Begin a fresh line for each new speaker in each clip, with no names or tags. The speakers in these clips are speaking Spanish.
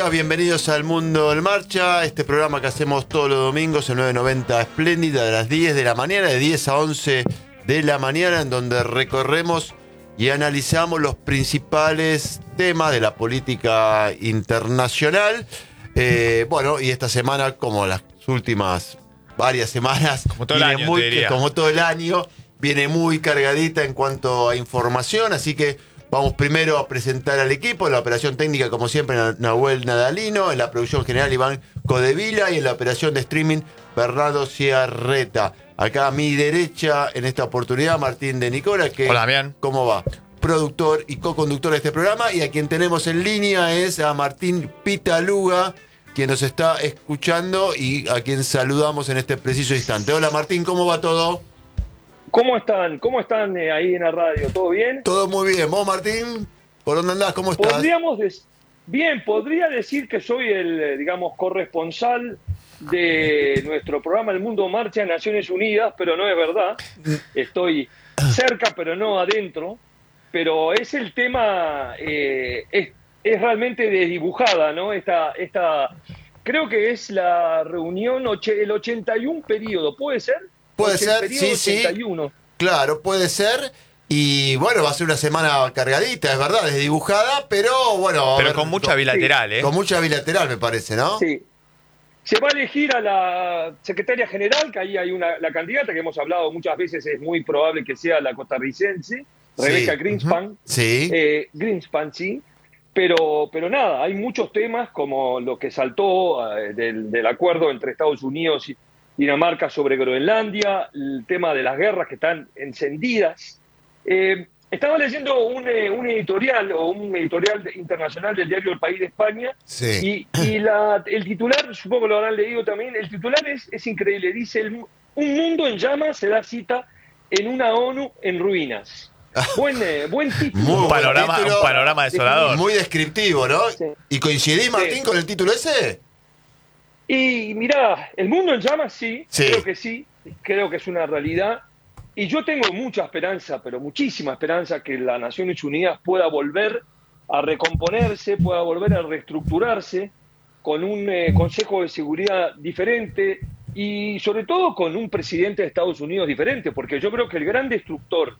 días, bienvenidos al Mundo en Marcha, este programa que hacemos todos los domingos en 990 Espléndida, de las 10 de la mañana, de 10 a 11 de la mañana, en donde recorremos y analizamos los principales temas de la política internacional. Bueno, y esta semana, como las últimas varias semanas,
como todo el año,
como todo el año, viene muy cargadita en cuanto a información, así que vamos primero a presentar al equipo. En la operación técnica, como siempre, Nahuel Nadalino. En la producción general, Iván Codevila. Y en la operación de streaming, Bernardo Ciarreta. Acá a mi derecha, en esta oportunidad, Martín de Nicola.
Hola, bien.
¿Cómo va? Productor y co-conductor de este programa. Y a quien tenemos en línea es a Martín Pitaluga, quien nos está escuchando y a quien saludamos en este preciso instante. Hola, Martín, ¿cómo va todo?
¿Cómo están? ¿Cómo están ahí en la radio? ¿Todo bien?
Todo muy bien. ¿Vos, Martín? ¿Por dónde andás? ¿Cómo estás?
Podría decir que soy el, digamos, corresponsal de nuestro programa El Mundo Marcha en Naciones Unidas, pero no es verdad. Estoy cerca, pero no adentro. Pero es el tema, es realmente desdibujada, ¿no? Creo que es la reunión, el 81 periodo, ¿puede ser?
Puede ser, sí,
81.
sí. Claro, puede ser. Y bueno, va a ser una semana cargadita, es verdad, desdibujada, pero bueno.
Pero con mucha bilateral,
sí. Con mucha bilateral, me parece, ¿no?
Sí. Se va a elegir a la secretaria general, que ahí hay la candidata que hemos hablado muchas veces, es muy probable que sea la costarricense, Rebecca Greenspan.
Sí.
Greenspan, sí. Pero nada, hay muchos temas como lo que saltó del acuerdo entre Estados Unidos y Dinamarca sobre Groenlandia, el tema de las guerras que están encendidas. Estaba leyendo un editorial internacional del diario El País de España,
sí.
y el titular, supongo que lo habrán leído también, el titular es increíble, dice: un mundo en llamas se da cita en una ONU en ruinas. Buen título.
Un panorama desolador.
Muy descriptivo, ¿no?
Sí.
¿Y coincidís, Martín,
sí,
con el título ese?
Y mirá, el mundo en llamas sí,
sí,
creo que es una realidad. Y yo tengo mucha esperanza, pero muchísima esperanza, que las Naciones Unidas pueda volver a recomponerse, pueda volver a reestructurarse con un Consejo de Seguridad diferente y sobre todo con un presidente de Estados Unidos diferente, porque yo creo que el gran destructor,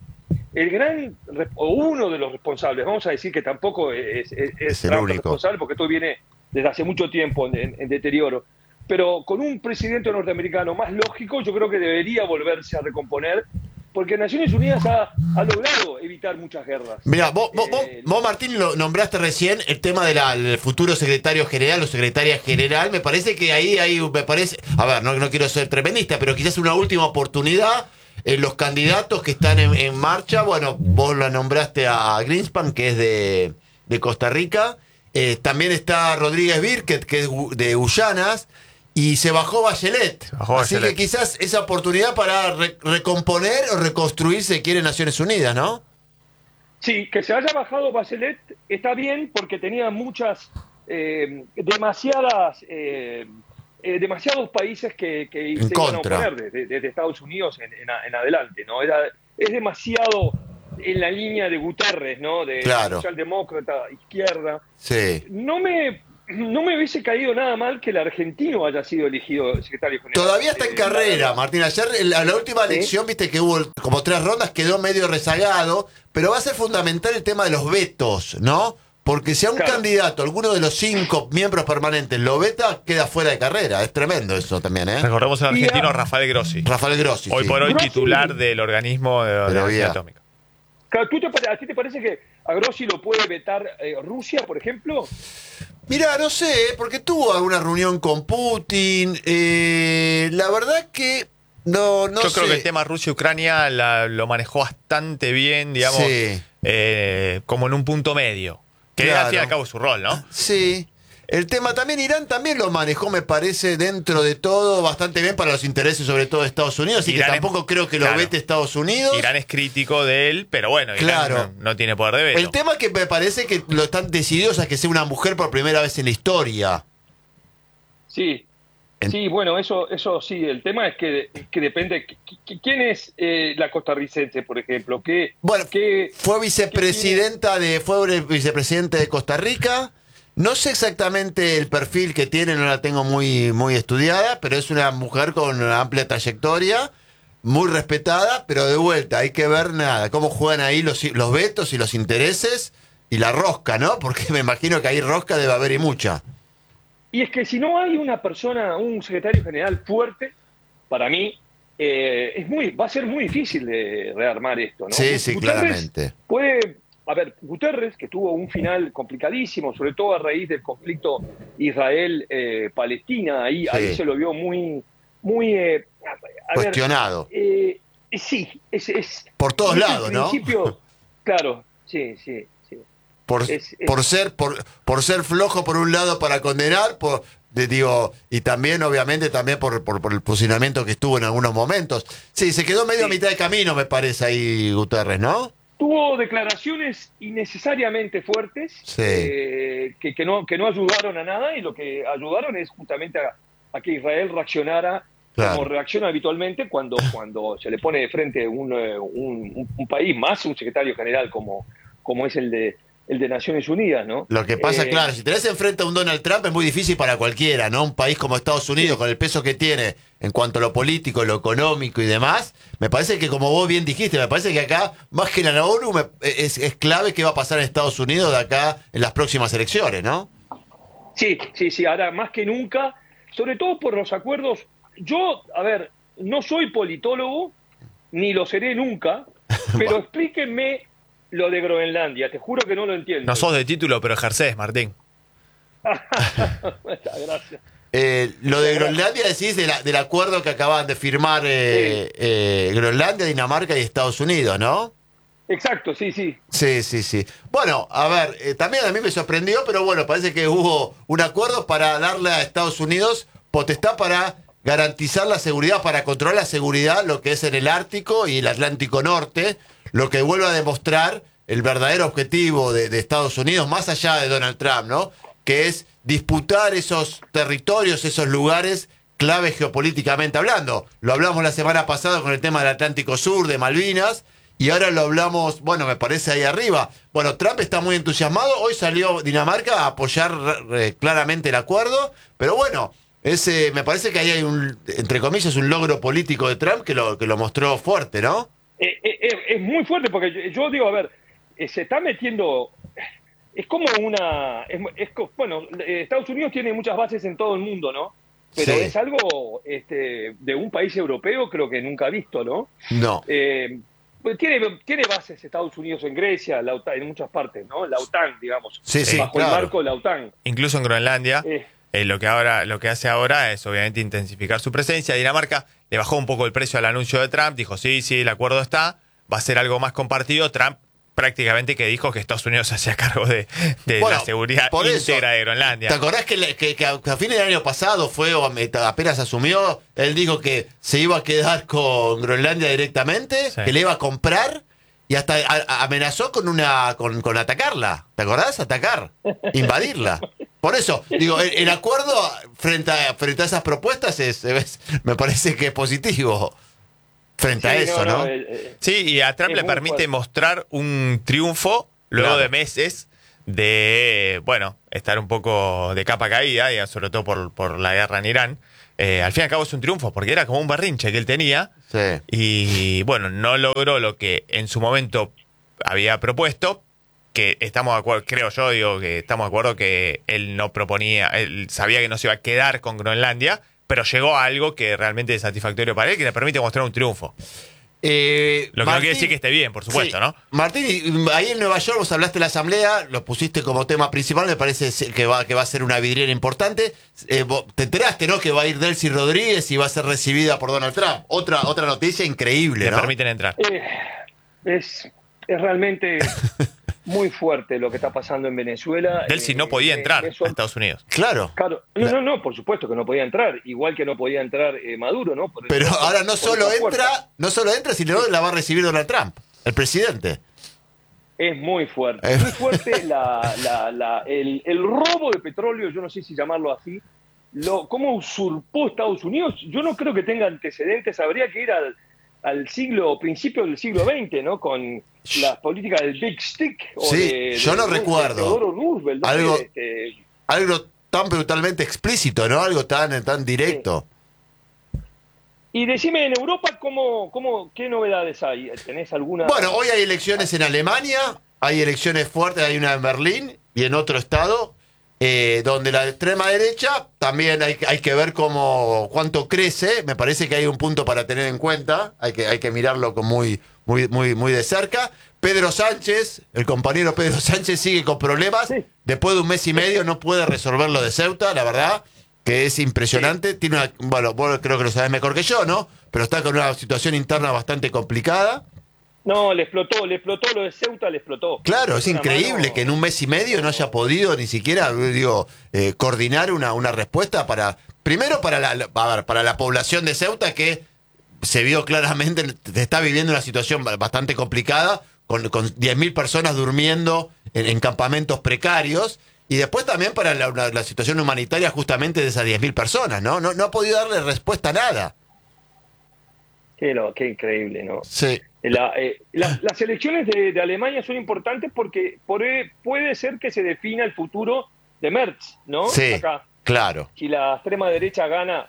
uno de los responsables, vamos a decir que tampoco es
el único
responsable, porque esto viene desde hace mucho tiempo en deterioro, pero con un presidente norteamericano más lógico, yo creo que debería volverse a recomponer, porque Naciones Unidas ha logrado evitar muchas guerras.
Mirá, vos, Martín, lo nombraste recién, el tema del futuro secretario general o secretaria general. Me parece que ahí me parece, a ver, no quiero ser tremendista, pero quizás una última oportunidad. Los candidatos que están en marcha, bueno, vos lo nombraste a Greenspan, que es de Costa Rica. También está Rodríguez Birket, que es de Guyanas. Y se bajó Bachelet. Así que quizás esa oportunidad para recomponer o reconstruir, se quiere, Naciones Unidas, ¿no?
Sí, que se haya bajado Bachelet está bien, porque tenía demasiados países que se iban a oponer desde Estados Unidos en adelante, ¿no? Es demasiado en la línea de Guterres, ¿no? De socialdemócrata, izquierda.
Sí.
No me hubiese caído nada mal que el argentino haya sido elegido secretario general.
Todavía está en carrera, Martín. Ayer, en la última elección, viste que hubo como 3 rondas, quedó medio rezagado, pero va a ser fundamental el tema de los vetos, ¿no? Porque si a un candidato, alguno de los 5 miembros permanentes lo veta, queda fuera de carrera. Es tremendo eso también, ¿eh?
Recordemos al argentino Rafael Grossi. Hoy por hoy titular del organismo de energía atómica.
Claro, ¿a ti te parece que a Grossi lo puede vetar Rusia, por ejemplo?
Mirá, no sé, porque tuvo alguna reunión con Putin. La verdad que no sé.
Yo creo que el tema Rusia-Ucrania lo manejó bastante bien, digamos, como en un punto medio. Que al fin y al cabo es su rol, ¿no?
Sí. El tema también, Irán también lo manejó, me parece, dentro de todo, bastante bien para los intereses, sobre todo de Estados Unidos, así Irán que tampoco creo que lo vete Estados Unidos.
Irán es crítico de él, pero bueno, Irán no tiene poder de veto.
El tema es que me parece que lo están decididos a que sea una mujer por primera vez en la historia.
Sí. Sí, bueno, eso sí. El tema es que depende. ¿Quién es la costarricense, por ejemplo?
Fue vicepresidente de Costa Rica. No sé exactamente el perfil que tiene, no la tengo muy estudiada, pero es una mujer con una amplia trayectoria, muy respetada, pero de vuelta, hay que ver nada, cómo juegan ahí los vetos y los intereses y la rosca, ¿no? Porque me imagino que ahí rosca debe haber y mucha.
Y es que si no hay una persona, un secretario general fuerte, para mí, va a ser muy difícil de rearmar esto, ¿no?
Sí, sí,
Guterres
claramente.
Guterres, que tuvo un final complicadísimo, sobre todo a raíz del conflicto Israel-Palestina, ahí se lo vio muy
cuestionado.
Sí, es
por todos lados, ¿no?
Claro, sí.
Por ser flojo por un lado para condenar, y también, obviamente, también por el posicionamiento que estuvo en algunos momentos. Sí, se quedó medio a mitad de camino, me parece, ahí Guterres, ¿no?
Tuvo declaraciones innecesariamente fuertes, que no ayudaron a nada, y lo que ayudaron es justamente a que Israel reaccionara como reacciona habitualmente cuando se le pone de frente un país, más un secretario general como es el de Naciones Unidas, ¿no?
Lo que pasa, claro, si tenés enfrente a un Donald Trump es muy difícil para cualquiera, ¿no? Un país como Estados Unidos, con el peso que tiene en cuanto a lo político, lo económico y demás, me parece que, como vos bien dijiste, me parece que acá, más que en la ONU, es clave qué va a pasar en Estados Unidos de acá en las próximas elecciones, ¿no?
Sí, ahora más que nunca, sobre todo por los acuerdos. Yo, no soy politólogo, ni lo seré nunca, pero explíquenme lo de Groenlandia, te juro que no lo entiendo.
No sos de título, pero ejercés, Martín.
Gracias.
Lo de Groenlandia decís del acuerdo que acaban de firmar Groenlandia, Dinamarca y Estados Unidos, ¿no?
Exacto, sí.
Sí. Bueno, a ver, también a mí me sorprendió, pero bueno, parece que hubo un acuerdo para darle a Estados Unidos potestad para garantizar la seguridad, para controlar la seguridad, lo que es en el Ártico y el Atlántico Norte, lo que vuelve a demostrar el verdadero objetivo de Estados Unidos, más allá de Donald Trump, ¿no? Que es disputar esos territorios, esos lugares claves geopolíticamente hablando. Lo hablamos la semana pasada con el tema del Atlántico Sur, de Malvinas, y ahora lo hablamos, bueno, me parece ahí arriba. Bueno, Trump está muy entusiasmado, hoy salió Dinamarca a apoyar claramente el acuerdo, pero bueno, me parece que ahí hay entre comillas, un logro político de Trump que lo mostró fuerte, ¿no?
Es muy fuerte, porque yo digo, se está metiendo. Es como Estados Unidos tiene muchas bases en todo el mundo, ¿no? Pero es algo de un país europeo, creo que nunca visto, ¿no?
No.
Pues tiene bases Estados Unidos en Grecia, la OTAN, en muchas partes, ¿no? La OTAN, digamos. Bajo el marco de la OTAN.
Incluso en Groenlandia. Lo que hace ahora es obviamente intensificar su presencia. Dinamarca le bajó un poco el precio al anuncio de Trump, dijo sí, el acuerdo está, va a ser algo más compartido. Trump prácticamente que dijo que Estados Unidos se hacía cargo de la seguridad íntegra de Groenlandia.
¿Te acordás que a fines del año pasado apenas asumió, él dijo que se iba a quedar con Groenlandia directamente, que le iba a comprar y hasta amenazó con atacarla? ¿Te acordás? Invadirla. Por eso, digo, el acuerdo frente a esas propuestas me parece que es positivo. Frente a eso, ¿no?
Sí, y a Trump le permite mostrar un triunfo luego de meses de, estar un poco de capa caída, y sobre todo por la guerra en Irán. Al fin y al cabo es un triunfo, porque era como un berrinche que él tenía.
Sí.
Y, no logró lo que en su momento había propuesto, que estamos de acuerdo, que estamos de acuerdo que él no proponía, él sabía que no se iba a quedar con Groenlandia, pero llegó a algo que realmente es satisfactorio para él, que le permite mostrar un triunfo. Lo que no quiere decir que esté bien, por supuesto, ¿no?
Martín, ahí en Nueva York vos hablaste de la asamblea, lo pusiste como tema principal, me parece que va a ser una vidriera importante. Te enteraste, ¿no? Que va a ir Delcy Rodríguez y va a ser recibida por Donald Trump. Otra noticia increíble, ¿no?
Le permiten entrar.
Es realmente muy fuerte lo que está pasando en Venezuela.
Delcy no podía entrar a Estados Unidos.
Claro.
No, por supuesto que no podía entrar, igual que no podía entrar Maduro, ¿no?
Pero ahora no solo entra, sino la va a recibir Donald Trump, el presidente.
Es muy fuerte. Muy fuerte el robo de petróleo, yo no sé si llamarlo así, cómo usurpó Estados Unidos. Yo no creo que tenga antecedentes, habría que ir al principio del siglo XX, ¿no? Con la política del Big Stick. O
Sí, yo no recuerdo.
Theodore Roosevelt, ¿no?
Algo, algo tan brutalmente explícito, ¿no? Algo tan directo.
Y decime, en Europa, ¿qué novedades hay? ¿Tenés alguna?
Bueno, hoy hay elecciones en Alemania, hay elecciones fuertes, hay una en Berlín y en otro estado, donde la extrema derecha también hay que ver cuánto crece. Me parece que hay un punto para tener en cuenta, hay que mirarlo con muy de cerca. Pedro Sánchez, el compañero Pedro Sánchez sigue con problemas.
Sí.
Después de un mes y medio no puede resolver lo de Ceuta, la verdad, que es impresionante. Sí. Tiene bueno, vos creo que lo sabés mejor que yo, ¿no? Pero está con una situación interna bastante complicada.
No, le explotó lo de Ceuta, le explotó.
Claro, es increíble que en un mes y medio no haya podido ni siquiera, coordinar una respuesta primero para la población de Ceuta, que se vio claramente, está viviendo una situación bastante complicada, con 10.000 personas durmiendo en campamentos precarios, y después también para la situación humanitaria justamente de esas 10.000 personas, ¿no? No ha podido darle respuesta a nada.
Qué increíble, ¿no?
Sí.
Las elecciones de Alemania son importantes porque puede ser que se defina el futuro de Merz, ¿no?
Sí,
acá.
Claro.
Si la extrema derecha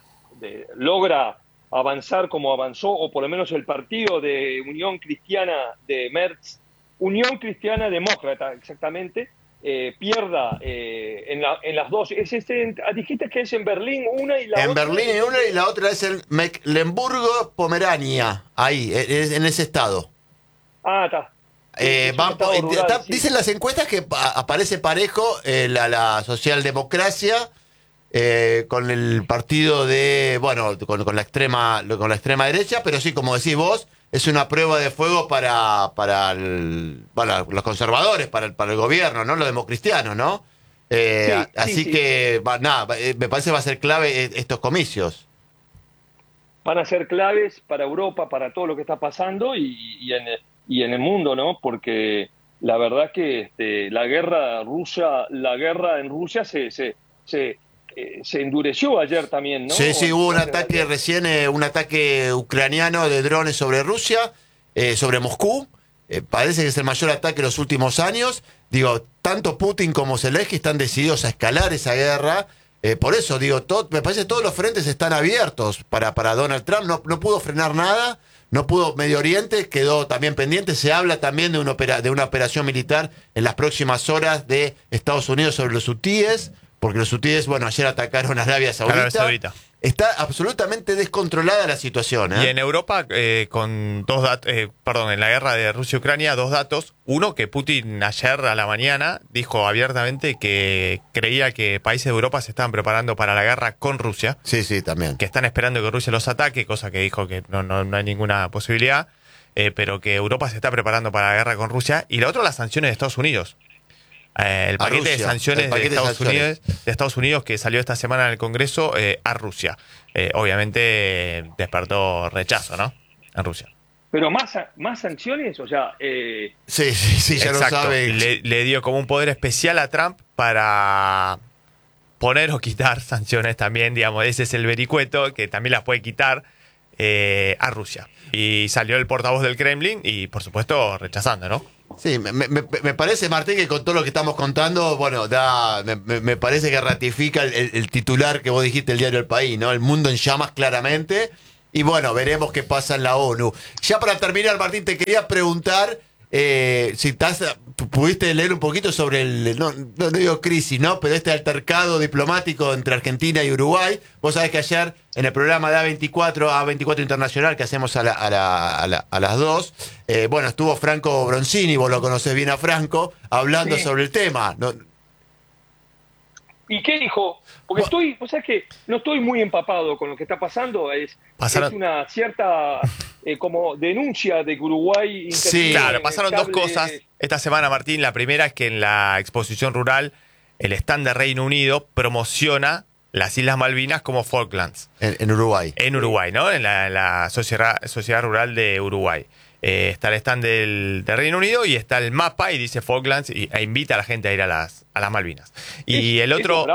logra avanzar como avanzó, o por lo menos el partido de Unión Cristiana de Merz, Unión Cristiana Demócrata, exactamente, pierda en las dos. Dijiste que es en Berlín una y la otra.
En Berlín una y la otra es en Mecklemburgo-Pomerania, ahí, en ese estado.
Ah, está. Sí.
Dicen las encuestas que aparece parejo la socialdemocracia con el partido con la extrema derecha, pero sí, como decís vos, es una prueba de fuego para los conservadores, para el gobierno, ¿no? Los democristianos, ¿no? Así que, me parece que va a ser clave estos comicios.
Van a ser claves para Europa, para todo lo que está pasando y en el mundo, ¿no? Porque la verdad que la guerra en Rusia se endureció ayer también, ¿no?
Sí, hubo un ataque recién, un ataque ucraniano de drones sobre Rusia, sobre Moscú. Parece que es el mayor ataque de los últimos años. Digo, tanto Putin como Zelensky están decididos a escalar esa guerra. Por eso, digo, me parece que todos los frentes están abiertos para Donald Trump. No pudo frenar nada, no pudo Medio Oriente, quedó también pendiente. Se habla también de una operación militar en las próximas horas de Estados Unidos sobre los hutíes. Porque los hutíes, ayer atacaron a Arabia Saudita. Está absolutamente descontrolada la situación, ¿eh?
Y en Europa, con dos datos, en la guerra de Rusia-Ucrania, dos datos. Uno, que Putin ayer a la mañana dijo abiertamente que creía que países de Europa se estaban preparando para la guerra con Rusia.
Sí, también.
Que están esperando que Rusia los ataque, cosa que dijo que no hay ninguna posibilidad, pero que Europa se está preparando para la guerra con Rusia. Y la otra, las sanciones de Estados Unidos. El paquete de sanciones de Estados Unidos que salió esta semana en el Congreso a Rusia. Obviamente despertó rechazo, ¿no? En Rusia.
Pero más sanciones, o sea...
Sí, ya
exacto.
lo sabe.
Le dio como un poder especial a Trump para poner o quitar sanciones también, digamos. Ese es el vericueto, que también las puede quitar a Rusia. Y salió el portavoz del Kremlin y, por supuesto, rechazando, ¿no?
Sí, me parece, Martín, que con todo lo que estamos contando, me parece que ratifica el titular que vos dijiste, el diario El País, ¿no? El mundo en llamas, claramente. Y veremos qué pasa en la ONU. Ya para terminar, Martín, te quería preguntar si pudiste leer un poquito sobre no digo crisis, ¿no? Pero este altercado diplomático entre Argentina y Uruguay. Vos sabés que ayer en el programa de A24 Internacional que hacemos a las 2, estuvo Franco Bronzini, vos lo conocés bien a Franco, hablando sobre el tema.
¿Y qué dijo? Porque vos sabés que no estoy muy empapado con lo que está pasando. Es una cierta como denuncia de que Uruguay...
Sí, claro, pasaron dos cosas esta semana, Martín. La primera es que en la exposición rural el stand de Reino Unido promociona las Islas Malvinas como Falklands.
En Uruguay.
En Uruguay, ¿no? En la sociedad rural de Uruguay. Está el stand del Reino Unido y está el mapa y dice Falklands e invita a la gente a ir a las Malvinas. Y el otro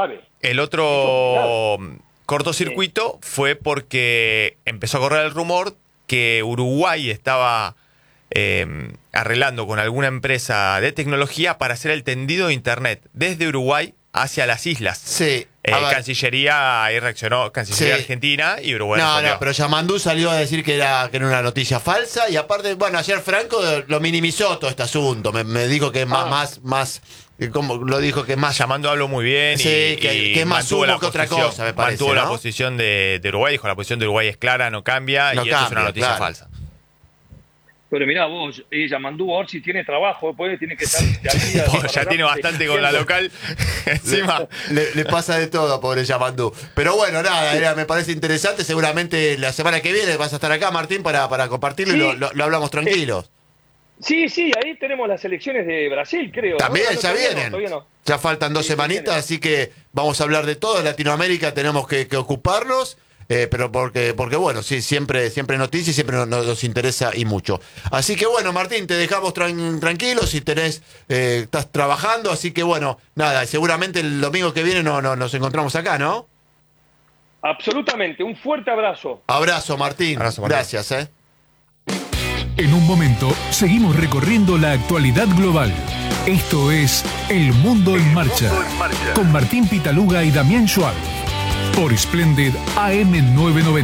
cortocircuito fue porque empezó a correr el rumor que Uruguay estaba arreglando con alguna empresa de tecnología para hacer el tendido de internet desde Uruguay hacia las islas.
Sí.
Cancillería ahí reaccionó, Cancillería Argentina y Uruguay.
No, pero Yamandú salió a decir que era una noticia falsa y aparte, bueno, ayer Franco lo minimizó todo este asunto. Me dijo que es más como lo dijo que es más.
Yamandú habló muy bien
que es más humo que otra cosa, me parece.
Mantuvo la posición de Uruguay, dijo la posición de Uruguay es clara, no cambia y esto es una noticia falsa.
Pero mirá vos, Yamandú ahora si tiene trabajo, pues tiene que estar...
ya tiene bastante con la local. Encima
le pasa de todo, pobre Yamandú. Pero bueno, nada, me parece interesante. Seguramente la semana que viene vas a estar acá, Martín, para compartirlo y lo hablamos tranquilos.
Sí, ahí tenemos las elecciones de Brasil, creo.
También,
no,
ya vienen.
No.
Ya faltan 2 semanitas, así que vamos a hablar de todo. En Latinoamérica tenemos que ocuparnos. Pero porque bueno, sí, siempre noticias, siempre nos interesa y mucho. Así que bueno, Martín, te dejamos tranquilo si estás trabajando, así que bueno, nada, seguramente el domingo que viene nos encontramos acá, ¿no?
Absolutamente, un fuerte abrazo.
Abrazo, Martín. Gracias,
En un momento, seguimos recorriendo la actualidad global. Esto es El Mundo en Marcha, con Martín Pitaluga y Damián Schwab. Por Splendid AM990.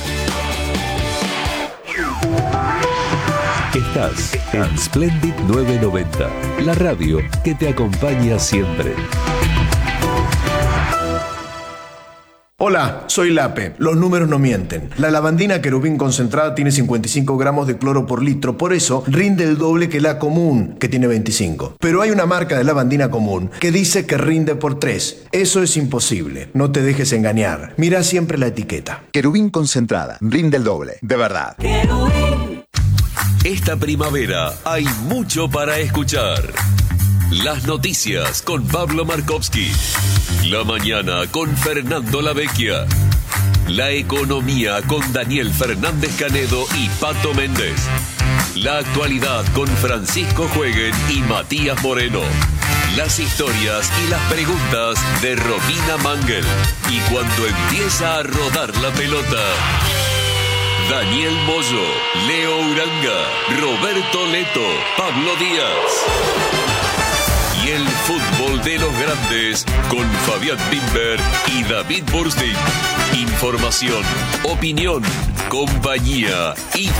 Estás en Splendid 990, la radio que te acompaña siempre.
Hola, soy Lape. Los números no mienten. La lavandina querubín concentrada tiene 55 gramos de cloro por litro, por eso rinde el doble que la común, que tiene 25. Pero hay una marca de lavandina común que dice que rinde por 3. Eso es imposible. No te dejes engañar. Mira siempre la etiqueta.
Querubín concentrada, rinde el doble, de verdad.
Esta primavera hay mucho para escuchar. Las noticias con Pablo Markovsky. La mañana con Fernando Lavecchia. La economía con Daniel Fernández Canedo y Pato Méndez. La actualidad con Francisco Jueguen y Matías Moreno. Las historias y las preguntas de Romina Mangel. Y cuando empieza a rodar la pelota, Daniel Moyo, Leo Uranga, Roberto Leto, Pablo Díaz. Y el fútbol de los grandes con Fabián Bimber y David Bursting. Información, opinión, compañía y